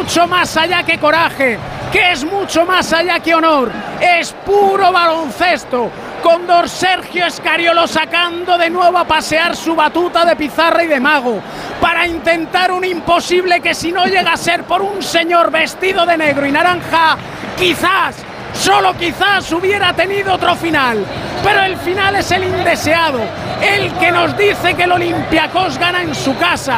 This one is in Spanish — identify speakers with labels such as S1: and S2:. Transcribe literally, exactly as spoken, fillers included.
S1: mucho más allá que coraje, que es mucho más allá que honor, es puro baloncesto, con don Sergio Escariolo sacando de nuevo a pasear su batuta de pizarra y de mago, para intentar un imposible que si no llega a ser por un señor vestido de negro y naranja, quizás, solo quizás hubiera tenido otro final, pero el final es el indeseado, el que nos dice que el Olympiacos gana en su casa.